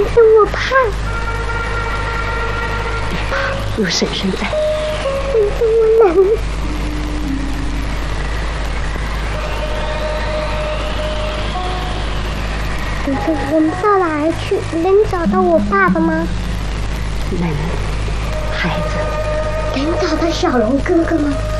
子我怕。 别怕，有婶婶在。 婶婶我冷。婶婶，我们到哪儿去？能找到我爸爸吗？ 能，孩子。 能找到小龙哥哥吗？